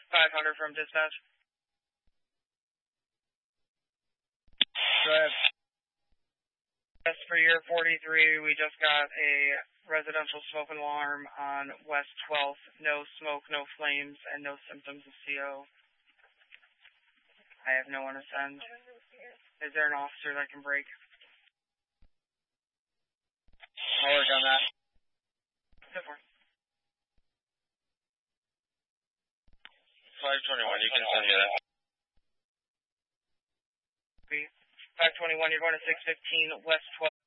500 from dispatch. Go ahead. Yes, for year 43, we just got a residential smoke alarm on West 12th. No smoke, no flames, and no symptoms of CO. I have no one to send. Is there an officer that can break? I'll work on that. Go for it. 521, you can send me that. 521, you're going to 615 West 12th.